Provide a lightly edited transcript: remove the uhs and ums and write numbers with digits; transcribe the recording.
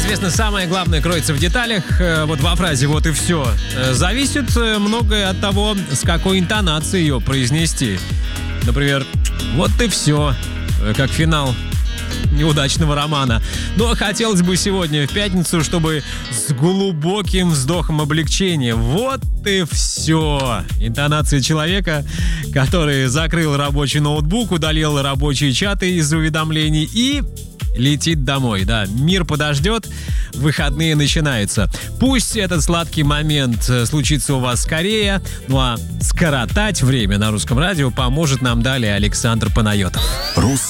известно, самое главное кроется в деталях. Вот во фразе «вот и все». Зависит многое от того, с какой интонацией ее произнести. Например, «вот и все», как финал неудачного романа. Но хотелось бы сегодня, в пятницу, чтобы с глубоким вздохом облегчения. Вот и все. Интонация человека, который закрыл рабочий ноутбук, удалил рабочие чаты из уведомлений и летит домой. Да, мир подождет, выходные начинаются. Пусть этот сладкий момент случится у вас скорее. Ну а скоротать время на Русском радио поможет нам далее Александр Панайотов.